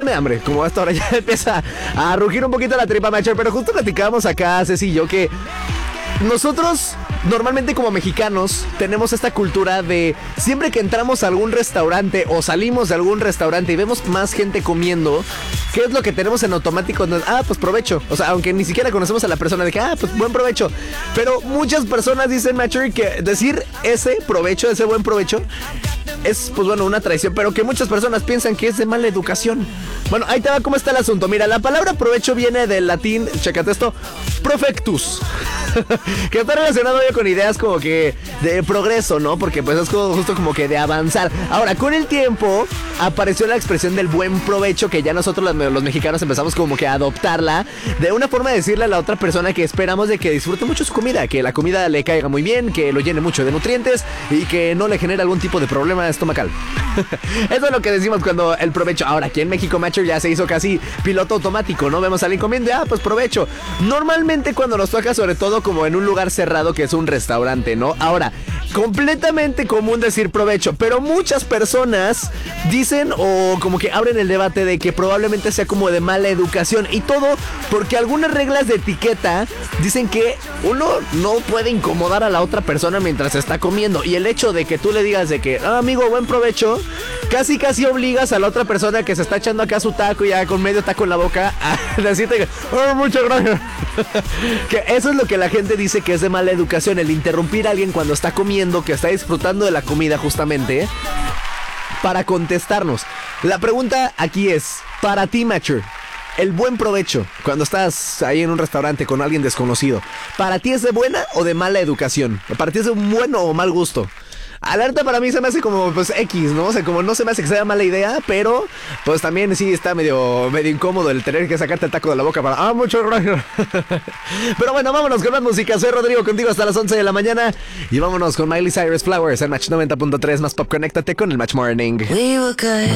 me da hambre. Como hasta ahora ya empieza a rugir un poquito la tripa, Matcher. Pero justo platicábamos acá, Ceci y yo, que nosotros normalmente como mexicanos tenemos esta cultura de siempre que entramos a algún restaurante o salimos de algún restaurante y vemos más gente comiendo, ¿qué es lo que tenemos en automático? Pues provecho. O sea, aunque ni siquiera conocemos a la persona, de que, pues buen provecho. Pero muchas personas dicen, Matcher, que decir ese provecho, ese buen provecho, es, pues bueno, una traición, pero que muchas personas piensan que es de mala educación. Bueno, ahí te va cómo está el asunto. Mira, la palabra provecho viene del latín, chécate esto, profectus, que está relacionado con ideas como que de progreso, ¿no? Porque pues es justo como que de avanzar. Ahora, con el tiempo apareció la expresión del buen provecho, que ya nosotros los mexicanos empezamos como que a adoptarla de una forma de decirle a la otra persona que esperamos de que disfrute mucho su comida, que la comida le caiga muy bien, que lo llene mucho de nutrientes y que no le genere algún tipo de problema estomacal. Eso es lo que decimos cuando el provecho. Ahora, aquí en México, Matcher, ya se hizo casi piloto automático, ¿no? Vemos a alguien comiendo, pues provecho. Normalmente cuando nos toca, sobre todo como en un lugar cerrado que es un restaurante, ¿no? Ahora, completamente común decir provecho, pero muchas personas dicen o como que abren el debate de que probablemente sea como de mala educación, y todo porque algunas reglas de etiqueta dicen que uno no puede incomodar a la otra persona mientras está comiendo, y el hecho de que tú le digas de que, amigo, buen provecho, casi obligas a la otra persona que se está echando acá su taco ya con medio taco en la boca a decirte que, muchas gracias. Que eso es lo que la gente dice que es de mala educación, el interrumpir a alguien cuando está comiendo, que está disfrutando de la comida justamente, para contestarnos. La pregunta aquí es, para ti, Matcher, el buen provecho, cuando estás ahí en un restaurante con alguien desconocido, ¿para ti es de buena o de mala educación? ¿Para ti es de un buen o mal gusto? Alerta para mí se me hace como pues X, ¿no? O sea, como no se me hace que sea mala idea, pero pues también sí está medio incómodo el tener que sacarte el taco de la boca para... muchas gracias. Pero bueno, vámonos con más música. Soy Rodrigo, contigo hasta las 11 de la mañana. Y vámonos con Miley Cyrus Flowers en Match 90.3 más pop. Conéctate con el Match Morning. We were good.